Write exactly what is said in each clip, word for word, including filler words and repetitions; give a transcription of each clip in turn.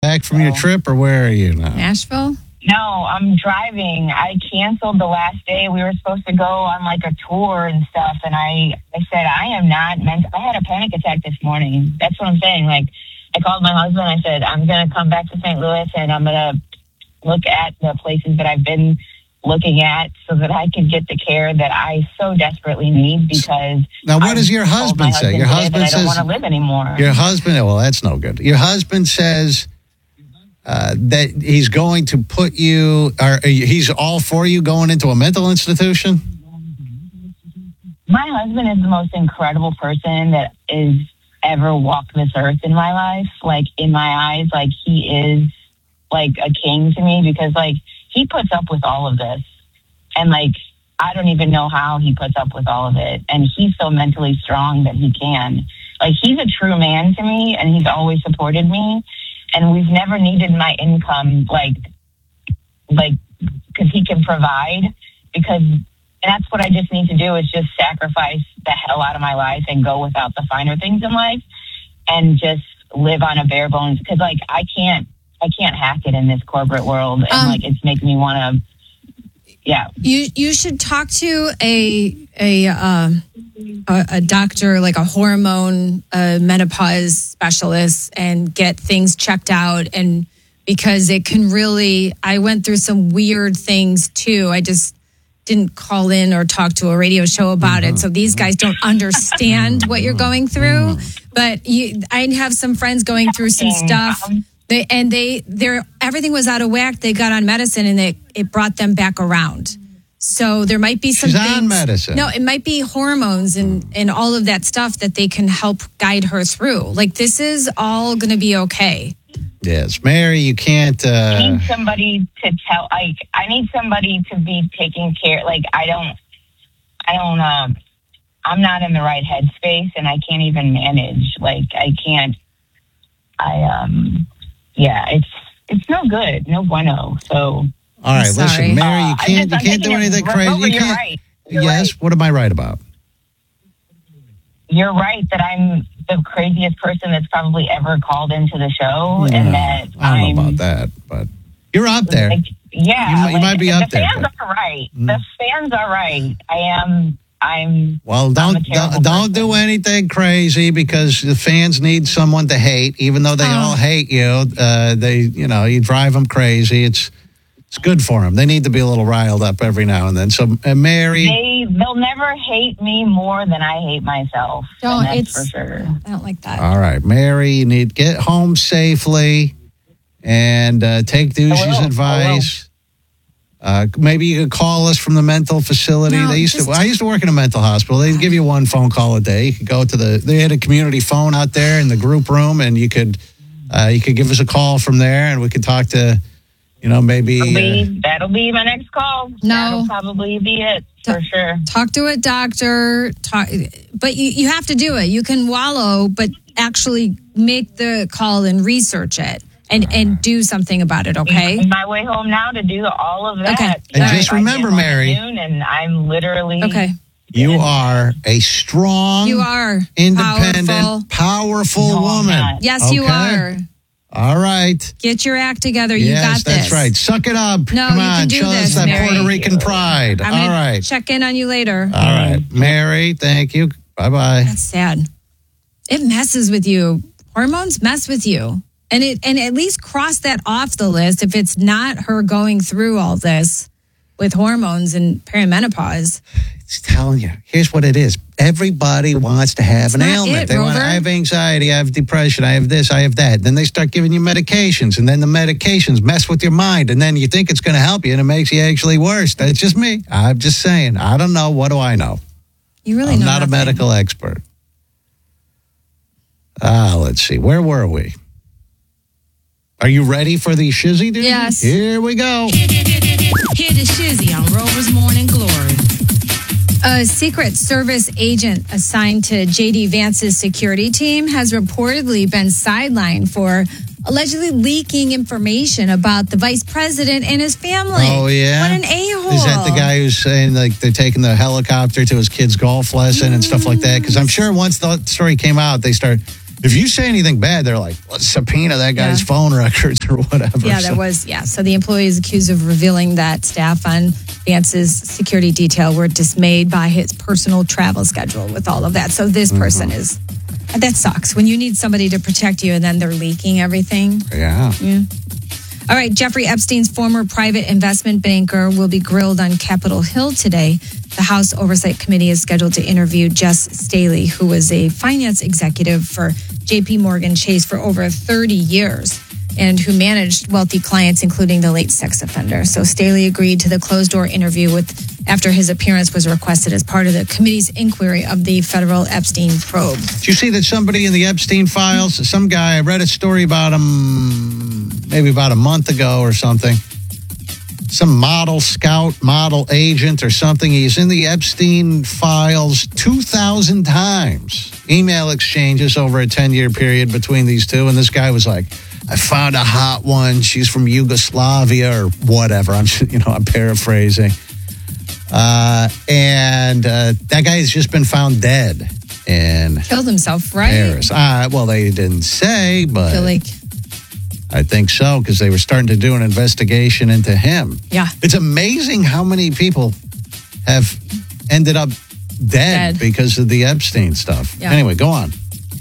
back from your trip, or where are you now? Nashville? No, I'm driving. I canceled the last day. We were supposed to go on like a tour and stuff, and I, I said, I am not meant to. I had a panic attack this morning. That's what I'm saying. Like, I called my husband. I said, I'm going to come back to Saint Louis, and I'm going to look at the places that I've been looking at so that I can get the care that I so desperately need, because now what I does your husband say? husband Your husband I says don't want to live anymore. Your husband, well, that's no good. Your husband says uh, that he's going to put you, or he's all for you going into a mental institution. My husband is the most incredible person that is ever walked this earth in my life. Like, in my eyes, like, he is like a king to me, because like he puts up with all of this, and like I don't even know how he puts up with all of it, and he's so mentally strong that he can. Like, he's a true man to me, and he's always supported me, and we've never needed my income, like like because he can provide, because and that's what I just need to do, is just sacrifice the hell out of my life and go without the finer things in life and just live on a bare bones, because like I can't I can't hack it in this corporate world, and um, like it's making me want to. Yeah, you you should talk to a a uh, a, a doctor, like a hormone uh, menopause specialist, and get things checked out. And because it can really, I went through some weird things too. I just didn't call in or talk to a radio show about mm-hmm. it, so these guys don't understand what you're going through. But you, I have some friends going through some stuff. Um, They, and they, they're, everything was out of whack. They got on medicine, and it, it brought them back around. So there might be some She's things. on medicine. No, it might be hormones and, and all of that stuff that they can help guide her through. Like, this is all going to be okay. Yes, Mary, you can't. Uh... I need somebody to tell. Like, I need somebody to be taking care. Like, I don't. I don't. Um, I'm not in the right headspace, and I can't even manage. Like, I can't. I um. Yeah, it's it's no good, no bueno. So, all right, listen, Mary, you can't uh, just, you can't do anything crazy. Over, you you're can't. Right. You're yes, right. What am I right about? You're right that I'm the craziest person that's probably ever called into the show, no, and that I don't I'm, know about that, but you're up there. Like, yeah, you, might, you like, might be up the there. The fans but, are right. Mm. The fans are right. I am. I'm. Well, don't I'm don't, don't do anything crazy, because the fans need someone to hate. Even though they oh. all hate you, uh, they you know you drive them crazy. It's it's good for them. They need to be a little riled up every now and then. So, uh, Mary, they they'll never hate me more than I hate myself. Don't. That's It's for sure. I don't like that. All right, Mary, you need to get home safely and uh, take Doozy's advice. Uh, maybe you could call us from the mental facility. No, they used just, to. I used to work in a mental hospital. They'd give you one phone call a day. You could go to the. They had a community phone out there in the group room, and you could, uh, you could give us a call from there, and we could talk to, you know, maybe. That'll be, uh, that'll be my next call. No, that'll probably be it for talk, sure. Talk to a doctor. Talk, but you you have to do it. You can wallow, but actually make the call and research it. And and do something about it, okay? I'm on my way home now to do all of that. Okay. And all just right. remember, Mary, and I'm literally okay. You are a strong, you are independent, powerful, powerful no, woman. Yes, okay? you are. All right. Get your act together. You yes, got this. That's right. Suck it up. No, Come you on, can do show this, us that Mary. Puerto Rican pride. I'm all gonna right. check in on you later. All right, Mary. Thank you. Bye bye. That's sad. It messes with you. Hormones mess with you. And it and at least cross that off the list if it's not her going through all this with hormones and perimenopause. It's telling you. Here's what it is. Everybody wants to have it's an ailment. It, they want. I have anxiety. I have depression. I have this. I have that. Then they start giving you medications, and then the medications mess with your mind, and then you think it's going to help you, and it makes you actually worse. That's just me. I'm just saying. I don't know. What do I know? You really I'm know not nothing. a medical expert. Ah, let's see. Where were we? Are you ready for the shizzy, dude? Yes. Here we go. Hear the shizzy on Rover's Morning Glory. A Secret Service agent assigned to J D Vance's security team has reportedly been sidelined for allegedly leaking information about the vice president and his family. Oh, yeah? What an a-hole. Is that the guy who's saying, like, they're taking the helicopter to his kid's golf lesson and stuff like that? Because I'm sure once the story came out, they start If you say anything bad, they're like, let's subpoena that guy's Yeah. phone records or whatever. Yeah, So- there was, yeah. So the employee is accused of revealing that staff on Vance's security detail were dismayed by his personal travel schedule with all of that. So this person Mm-hmm. is, that sucks. When you need somebody to protect you and then they're leaking everything. Yeah. Yeah. All right, Jeffrey Epstein's former private investment banker will be grilled on Capitol Hill today. The House Oversight Committee is scheduled to interview Jess Staley, who was a finance executive for J P Morgan Chase for over thirty years and who managed wealthy clients, including the late sex offender. So Staley agreed to the closed-door interview with after his appearance was requested as part of the committee's inquiry of the federal Epstein probe. Did you see that somebody in the Epstein files, some guy, I read a story about him maybe about a month ago or something. Some model scout, model agent or something. He's in the Epstein files two thousand times. Email exchanges over a ten-year period between these two. And this guy was like, I found a hot one. She's from Yugoslavia or whatever. I'm, you know, I'm paraphrasing. Uh, and uh, that guy has just been found dead in Killed himself, right? Paris. Uh, well, they didn't say, I but feel like, I think so because they were starting to do an investigation into him. yeah. It's amazing how many people have ended up dead, Dead. because of the Epstein stuff. Yeah. Anyway, go on.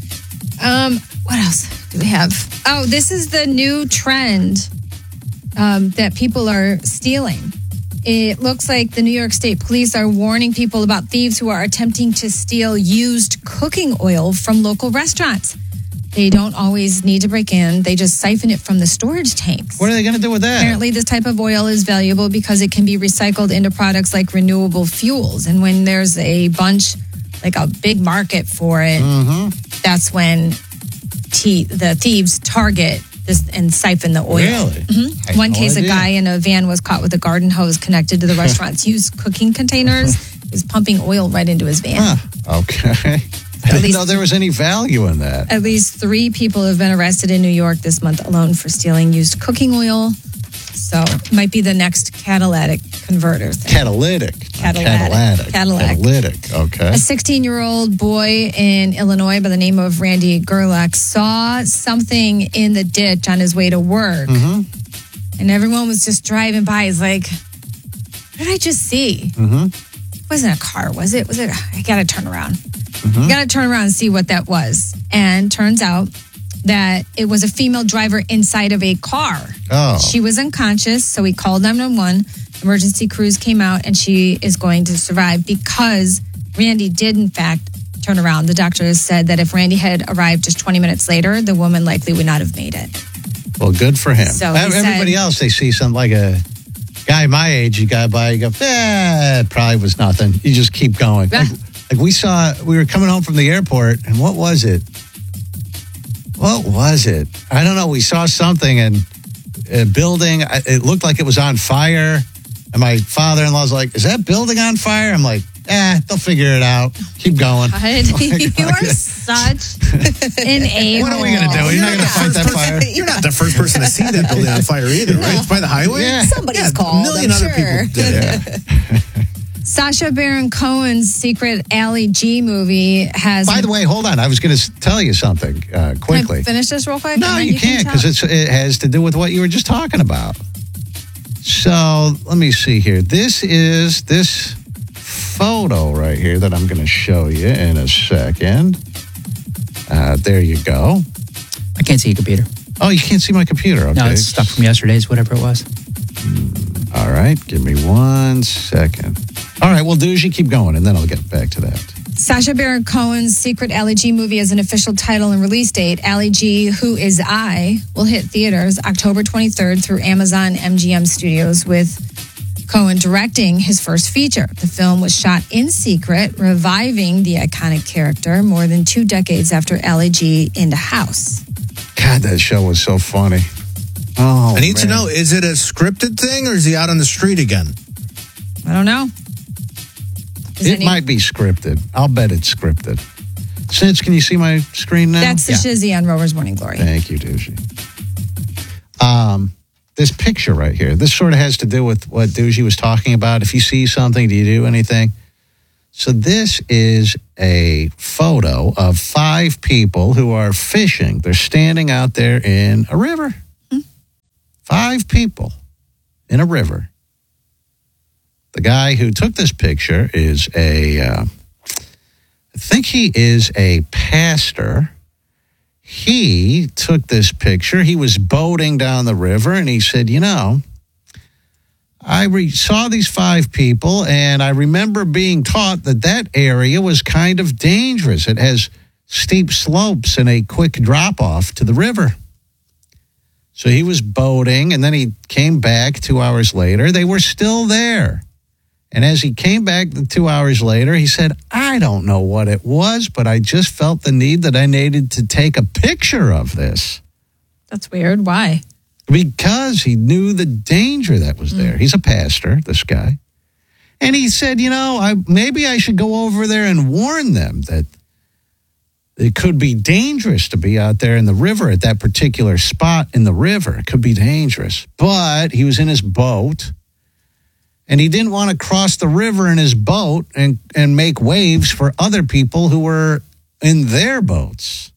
Um, what else do we have? Oh, this is the new trend um, that people are stealing. It looks like the New York State Police are warning people about thieves who are attempting to steal used cooking oil from local restaurants. They don't always need to break in. They just siphon it from the storage tanks. What are they going to do with that? Apparently, this type of oil is valuable because it can be recycled into products like renewable fuels. And when there's a bunch, like a big market for it, Mm-hmm. that's when t- the thieves target this and siphon the oil. Really? Mhm. I had One no case, idea. a guy in a van was caught with a garden hose connected to the restaurant's used cooking containers. He was pumping oil right into his van. Huh. Okay. I didn't least- know there was any value in that. At least three people have been arrested in New York this month alone for stealing used cooking oil. So it might be the next catalytic converter thing. Catalytic. not Catalytic. Catalytic. Cadillac. Catalytic. Okay. A sixteen-year-old boy in Illinois by the name of Randy Gerlach saw something in the ditch on his way to work. Mm-hmm. And everyone was just driving by. He's like, what did I just see? Mm-hmm. It wasn't a car, was it? Was it? I got to turn around. Mm-hmm. You got to turn around and see what that was. And turns out that it was a female driver inside of a car. Oh. She was unconscious, so we called nine one one. Emergency crews came out, and she is going to survive because Randy did, in fact, turn around. The doctor has said that if Randy had arrived just twenty minutes later, the woman likely would not have made it. Well, good for him. So he Everybody said- else, they see something like a guy my age, you got by, you go, eh, it probably was nothing. You just keep going. Yeah. Like, like we saw, we were coming home from the airport, and what was it? What was it? I don't know. We saw something, and a building, I- it looked like it was on fire. And my father-in-law's like, is that building on fire? I'm like, eh, they'll figure it out. Keep going. God, you are such an a-hole. What are we going to do? You're not going to fight that fire? You're not the first person to see that building on fire either, right? It's by the highway. Yeah. Somebody's Yeah, called, A million I'm other sure. people did it. Yeah. Sacha Baron Cohen's secret Ali G movie has. By the way, hold on. I was going to tell you something uh, Can I quickly. finish this real quick? No, And then you, can't tell- because it's it has to do with what you were just talking about. So let me see here. This is this photo right here that I'm going to show you in a second. Uh, there you go. I can't see your computer. Oh, you can't see my computer. Okay. No, it's stuck from yesterday's, whatever it was. All right. Give me one second. All right. Well, Doogie, keep going, and then I'll get back to that. Sacha Baron Cohen's secret Ali G movie has an official title and release date. Ali G, Who Is I, will hit theaters October twenty-third through Amazon M G M Studios, with Cohen directing his first feature. The film was shot in secret, reviving the iconic character more than two decades after Ali G in the house. God, that show was so funny. Oh, I need to man. know, is it a scripted thing or is he out on the street again? I don't know. Is It any- might be scripted. I'll bet it's scripted. Since, can you see my screen now? That's the Shizzy on Rover's Morning Glory. Thank you, Doogie. Um, this picture right here, this sort of has to do with what Doogie was talking about. If you see something, do you do anything? So this is a photo of five people who are fishing. They're standing out there in a river. Hmm. Five people in a river. The guy who took this picture is a, uh, I think he is a pastor. He took this picture. He was boating down the river, and he said, you know, I re- saw these five people, and I remember being taught that that area was kind of dangerous. It has steep slopes and a quick drop-off to the river. So he was boating, and then he came back two hours later. They were still there. And as he came back two hours later, he said, I don't know what it was, but I just felt the need that I needed to take a picture of this. That's weird. Why? Because he knew the danger that was there. Mm. He's a pastor, this guy. And he said, you know, I, maybe I should go over there and warn them that it could be dangerous to be out there in the river at that particular spot in the river. It could be dangerous. But he was in his boat, and he didn't want to cross the river in his boat and, and make waves for other people who were in their boats.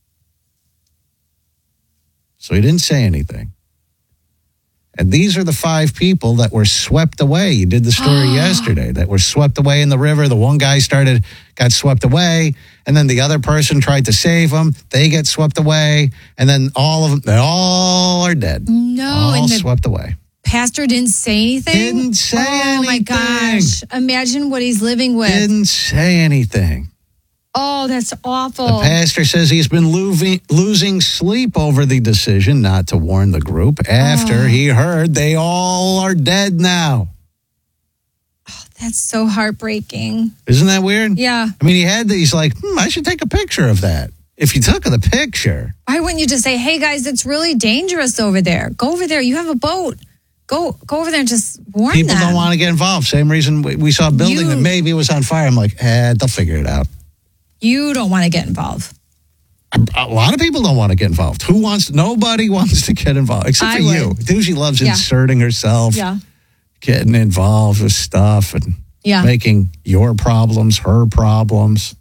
So he didn't say anything. And these are the five people that were swept away. You did the story yesterday, that were swept away in the river. The one guy started, got swept away, and then the other person tried to save them. They get swept away, and then all of them, they all are dead. No. All and the swept away. Pastor didn't say anything? Didn't say oh, anything. Oh, my gosh. Imagine what he's living with. Didn't say anything. Oh, that's awful. The pastor says he's been lo- losing sleep over the decision not to warn the group after oh. he heard they all are dead now. Oh, that's so heartbreaking. Isn't that weird? Yeah. I mean, he had the, he's like, hmm, I should take a picture of that. If you took the picture. Why wouldn't you just say, hey, guys, it's really dangerous over there. Go over there. You have a boat. Go go over there and just warn People them. don't want to get involved. Same reason we, we saw a building you, that maybe was on fire. I'm like, eh, they'll figure it out. You don't want to get involved. A, a lot of people don't want to get involved. Who wants? Nobody wants to get involved except I for would. you. Doozy loves yeah. inserting herself, yeah. getting involved with stuff and yeah. making your problems her problems.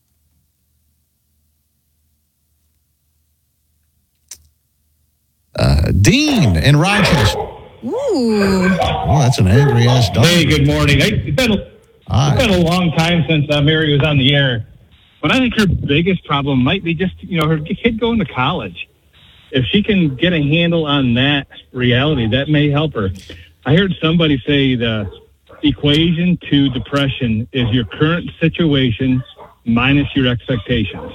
Uh, Dean in Rochester. Ooh. Oh, that's an angry ass dog. Hey, good morning. I, it's been, a, it's been a long time since uh, Mary was on the air. But I think her biggest problem might be just, you know, her kid going to college. If she can get a handle on that reality, that may help her. I heard somebody say the equation to depression is your current situation minus your expectations.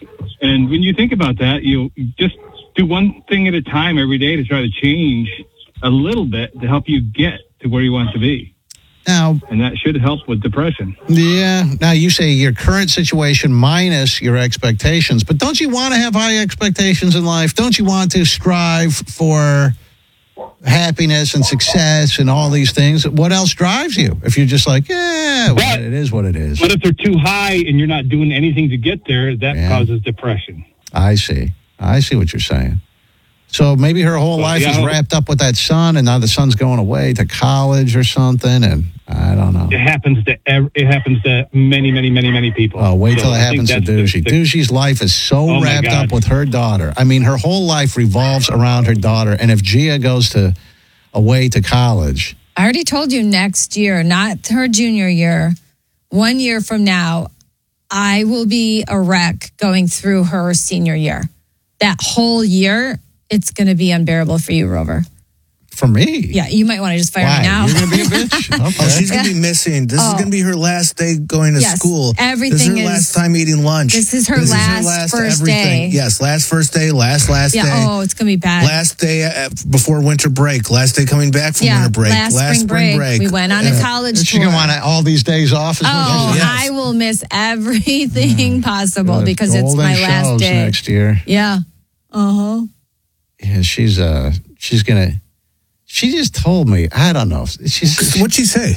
And when you think about that, you just do one thing at a time every day to try to change a little bit to help you get to where you want to be. Now, and that should help with depression. Yeah. Now, you say your current situation minus your expectations, but don't you want to have high expectations in life? Don't you want to strive for happiness and success and all these things? What else drives you? If you're just like, yeah, well, but, it is what it is. But if they're too high and you're not doing anything to get there, that yeah. causes depression. I see. I see what you're saying. So maybe her whole life yeah, is wrapped up with that son, and now the son's going away to college or something, and I don't know. It happens to every, it happens to many, many, many, many people. Oh, wait so till it happens to Doozy. Doozy's life is so oh wrapped up with her daughter. I mean, her whole life revolves around her daughter, and if Gia goes to away to college. I already told you next year, not her junior year, one year from now, I will be a wreck going through her senior year. That whole year, it's going to be unbearable for you, Rover. For me? Yeah, you might want to just fire Why? me now. You're going to be a bitch? Okay. Oh, she's going to be missing. This oh. is going to be her last day going to yes, school. Everything this is her is, last time eating lunch. This is her, this last, is her last first everything. day. Yes, last first day, last, last yeah, day. Oh, it's going to be bad. Last day uh, before winter break. Last day coming back from yeah, winter break. Last, last spring, spring break. break. We went on yeah. a college Is tour. she going to want all these days off? Is oh, yes. I will miss everything possible Good. because it's my last day. Next year. Yeah. Uh-huh. Yeah, she's uh, she's going to... She just told me, I don't know. She's, What'd she say?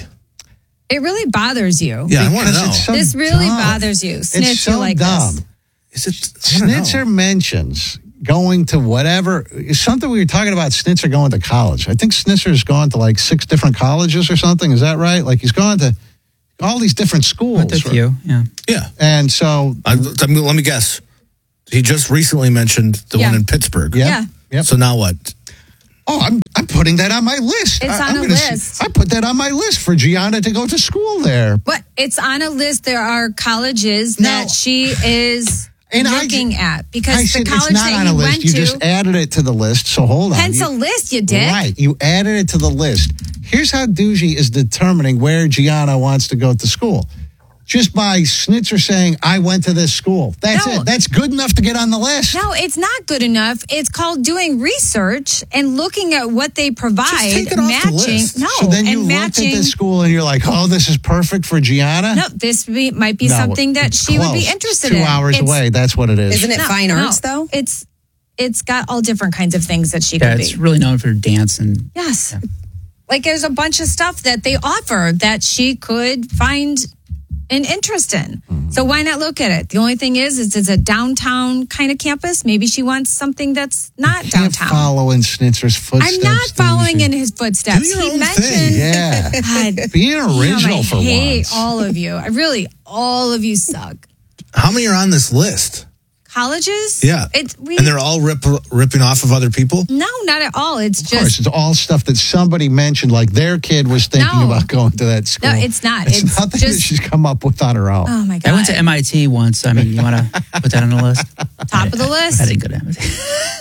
It really bothers you. Yeah, I want to know. So this really dumb. bothers you. Snitcher it's so like dumb. this. Is it? Snitzer mentions going to whatever. Something we were talking about Snitzer going to college. I think Snitzer's gone to like six different colleges or something. Is that right? Like he's gone to, all these different schools. Went to a few, yeah. Yeah. And so, I, I mean, let me guess. He just recently mentioned the Yeah. one in Pittsburgh. yeah. Yeah. Yep. So now what? Oh, I'm I'm putting that on my list. It's I, on I'm a gonna s- list. I put that on my list for Gianna to go to school there. But it's on a list. There are colleges No. that she is And I looking ju- at because I the said college it's not that on you a list. went You to. just added it to the list. So hold on. Hence You- a list, you did. Right. You added it to the list. Here's how Doogie is determining where Gianna wants to go to school. Just by Snitzer saying, I went to this school. That's No. it. That's good enough to get on the list. No, it's not good enough. It's called doing research and looking at what they provide, take it off the matching. list. No, So then you and looked matching. at this school and you're like, oh, this is perfect for Gianna? No, this be, might be No, something that it's she would be close. interested It's two in. hours It's- away. That's what it is. Isn't it no, fine no, arts, though? It's it's got all different kinds of things that she Yeah, could it's be. really known for dance and Yes. Like there's a bunch of stuff that they offer that she could find an interest in. Mm-hmm. So why not look at it? The only thing is, is it's a downtown kind of campus. Maybe she wants something that's not Can't downtown. follow in Snitzer's footsteps. I'm not following Doogie. in his footsteps. Do your He own mentioned thing. Yeah. God, Be an original damn, for I hate once. all of you. I really, all of you suck. How many are on this list? Colleges? Yeah. It's we. And they're all rip, ripping off of other people? no, not at all. It's Of course, just it's all stuff that somebody mentioned, like their kid was thinking No. about going to that school. No, it's not. It's, It's nothing that just- she's come up with on her own. oh my god. I went to M I T once. I mean, you want to put that on the list? Top of the list. I didn't go to M I T.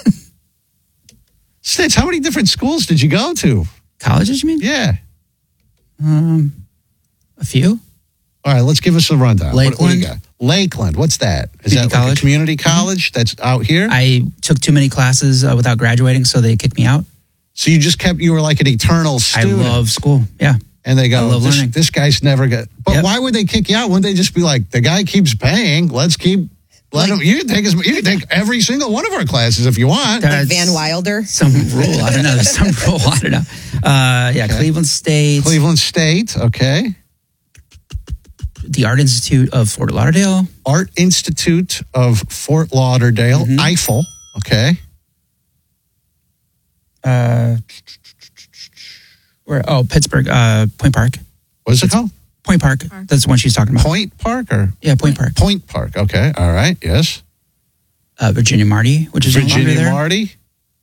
Stitch, how many different schools did you go to? Colleges, you mean? Yeah. Um, a few. All right, let's give us a rundown. What, what do you Lakeland. got? Lakeland. What's that? Is Community that like a college. community college that's out here? I took too many classes uh, without graduating, so they kicked me out. so you just kept, you were like an eternal student. I love school. Yeah. and they I go, love this, learning. this guy's never got. But Yep. why would they kick you out? Wouldn't they just be like, the guy keeps paying, let's keep, let him, you can take his, you can take every single one of our classes if you want. That's Van Wilder. Some rule. I don't know. There's some rule. I don't know. Uh, yeah, Cleveland State, Cleveland State, okay. the Art Institute of Fort Lauderdale. Art Institute of Fort Lauderdale, Mm-hmm. Eiffel, okay. Uh, where? Oh, Pittsburgh. Uh, Point Park. What's it called? Point Park. That's the one she's talking about. Point Park or Yeah, Point Park. Point Park, okay. All right, yes. Uh, Virginia Marty, which is no longer Virginia there. Marty.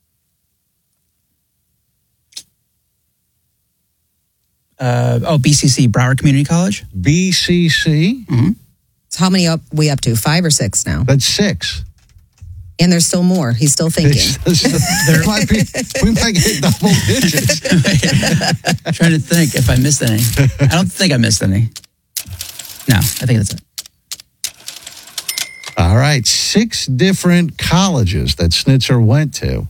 Uh, oh, B C C, Broward Community College. B C C, So how many up we up to? Five or six now? that's six. And there's still more. He's still thinking. there might be, we might get double digits. I'm trying to think if I missed any. I don't think I missed any. No, I think that's it. All right, six different colleges that Snitzer went to.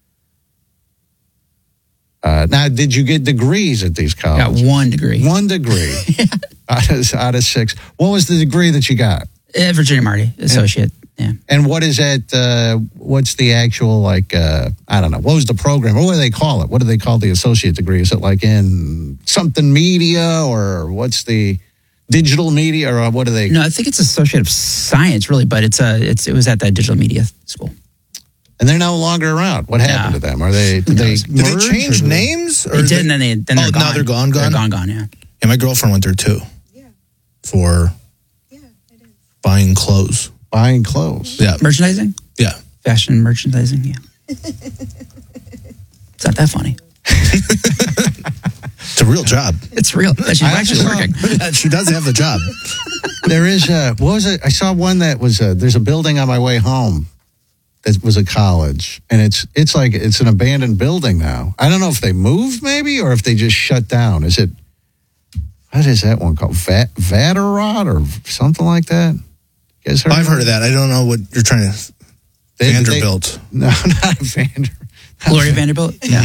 Uh, now, did you get degrees at these Got colleges? one degree. One degree out, of, out of six. What was the degree that you got? Uh, Virginia Marty, associate. Yeah. And what is it? Uh, what's the actual, like, uh, I don't know. What was the program? What do they call it? What do they call the associate degree? Is it like in something media or what's the digital media or what do they? No, I think it's associate of science, really, but it's uh, it's it was at that digital media school. And they're no longer around. What happened No. to them? Are they, did they, Did they merge, change or did they- names? They did, and then, they, then oh, they're gone. now they're gone, They're gone? gone, gone, yeah. Yeah, my girlfriend went there too. Yeah. For buying clothes. Buying clothes. Yeah. Merchandising? Yeah. Fashion merchandising, yeah. It's not that funny. It's a real job. It's real. She's I actually saw- working. She does have the job. There is a, what was it? I saw one that was a, there's a building on my way home that was a college. And it's, it's like, it's an abandoned building now. I don't know if they moved maybe or if they just shut down. Is it, what is that one called? Va- Vaterot or something like that? You guys heard I've heard of that. I don't know what you're trying to. They- Vanderbilt. They, no, not Vander. Gloria Vanderbilt? Yeah.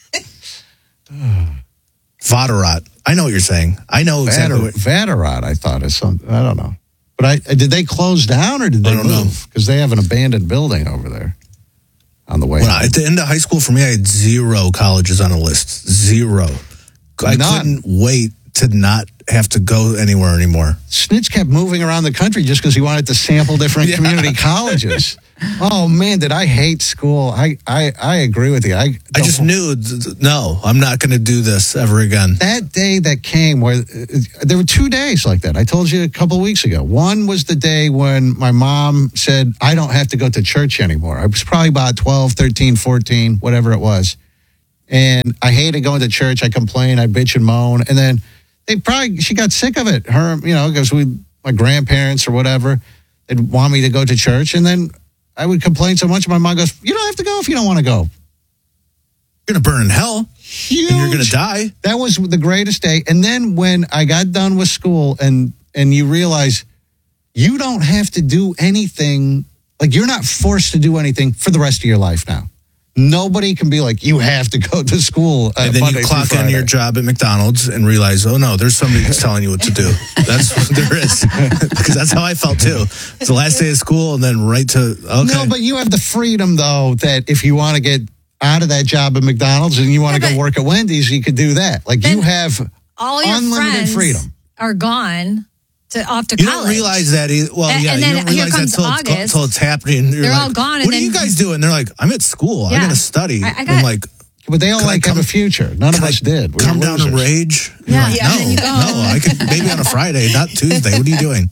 Vaterot. I know what you're saying. I know exactly Vater, what. Vaterot, I thought is something. I don't know. But I did they close down or did they I don't know. move? Because they have an abandoned building over there on the way. When I, at the end of high school, for me, I had zero colleges on a list. Zero. I None. couldn't wait to not have to go anywhere anymore. Snitch kept moving around the country just because he wanted to sample different Yeah. community colleges. Oh, man, did I hate school. I, I, I agree with you. I, I just knew, no, I'm not going to do this ever again. That day that came where uh, there were two days like that. I told you a couple of weeks ago. One was the day when my mom said, I don't have to go to church anymore. I was probably about twelve, thirteen, fourteen, whatever it was. And I hated going to church. I complained, I bitch and moan. And then they probably, she got sick of it. Her, you know, because we, my grandparents or whatever, they'd want me to go to church. And then I would complain so much. My mom goes, you don't have to go if you don't want to go. You're going to burn in hell. Huge. And you're going to die. That was the greatest day. And then when I got done with school and and you realize you don't have to do anything, like you're not forced to do anything for the rest of your life now. Nobody can be like, you have to go to school. Uh, And then Monday you through clock Friday. in your job at McDonald's and realize, oh no, there's somebody that's telling you what to do. That's what there is. Because that's how I felt too. It's the last day of school and then right to, okay. No, but you have the freedom, though, that if you want to get out of that job at McDonald's and you want to Yeah, go but- work at Wendy's, you could do that. Like, you have All your unlimited friends freedom. are gone to off to You college. don't realize that either. Well, And- yeah, and you then don't here realize that comes until it's, August. till it's happening. You're They're like, all gone, and What are you then- guys doing? They're like, I'm at school. Yeah. I'm going to study. I- I I'm got- like, But they all Can I like come- have a future. None of can I us did. We come were down and losers. rage? You're Yeah. like, Yeah, and then you no, go no, home. I could maybe on a Friday, not Tuesday. What are you doing?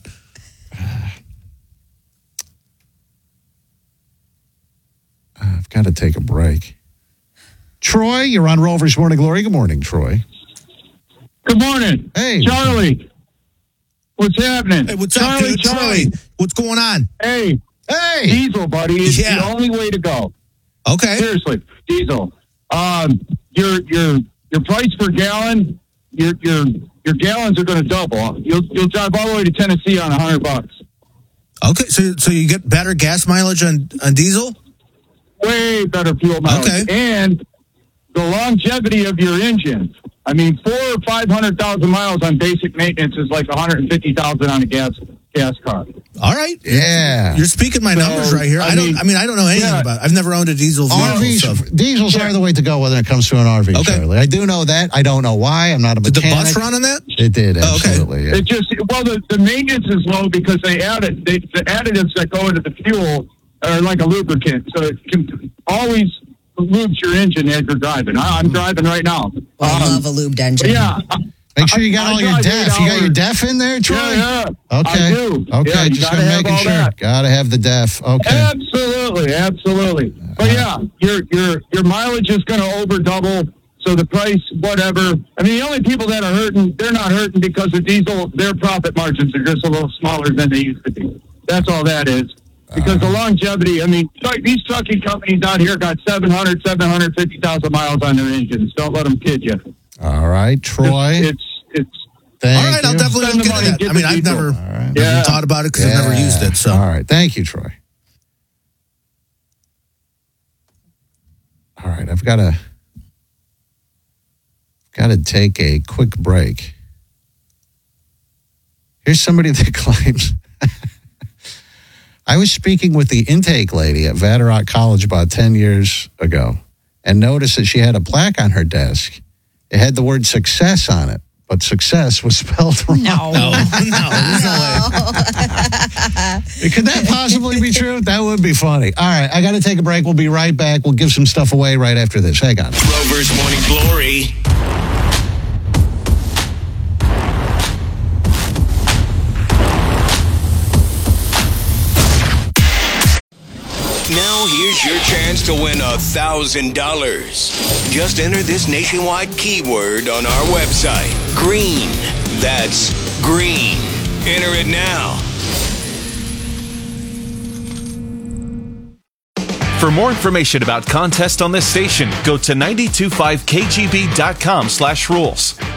I've got to take a break. Troy, you're on Rover's Morning Glory. Good morning, Troy. Good morning. Hey. Charlie. What's happening? Hey, what's Charlie, up, dude? Charlie. Troy, what's going on? Hey, Hey. diesel, buddy. It's Yeah. the only way to go. Okay. Seriously, diesel. Um, your your your price per gallon, your your your gallons are going to double. You'll you'll drive all the way to Tennessee on a hundred bucks. Okay, so so you get better gas mileage on, on diesel? Way better fuel mileage, Okay. and the longevity of your engine. I mean, four or five hundred thousand miles on basic maintenance is like one hundred and fifty thousand on a gas gas car. All right. Yeah. You're speaking my So, numbers right here. I, I don't mean- I mean I don't know anything Yeah. about it. I've never owned a diesel R vehicle. Vs, So. diesels Yeah. are the way to go when it comes to an R V, Okay. Charlie. I do know that. I don't know why. I'm not a Did the mechanic. bus run on that? It did, Oh, okay. absolutely. Yeah. It just well, the, the maintenance is low because they added they, the additives that go into the fuel are like a lubricant, so it can always lubes your engine as you're driving. I, I'm driving right now. I Um, love a lubed engine. yeah. Make sure you got I- all I your drive def. eight You got your hours. def in there, Troy? Yeah, yeah. Okay. I do. Okay, Yeah, you just gotta gonna have making all sure. that. Gotta have the def. Okay. Absolutely, absolutely. But yeah, your your your mileage is going to over double. So the price, whatever. I mean, the only people that are hurting, they're not hurting because of diesel. Their profit margins are just a little smaller than they used to be. That's all that is. Because the longevity, I mean, truck, these trucking companies out here got seven hundred, seven hundred fifty thousand miles on their engines. Don't let them kid you. All right, Troy. It's it's. Thank All right, you. I'll definitely Spend look the into money, that. get I mean, the I've diesel. never, All right. never Yeah. thought about it because I've never Yeah. used it. So All right. Thank you, Troy. All right, I've got to got to take a quick break. Here's somebody that claims I was speaking with the intake lady at Vatterott College about ten years ago and noticed that she had a plaque on her desk. It had the word success on it, but success was spelled wrong. No. no, no, there's no way. Could that possibly be true? That would be funny. All right, I got to take a break. We'll be right back. We'll give some stuff away right after this. Hang on. Rover's Morning Glory. Now here's your chance to win a thousand dollars. Just enter this nationwide keyword on our website. Green. That's green. Enter it now. For more information about contests on this station, go to nine two five K G B dot com slash rules.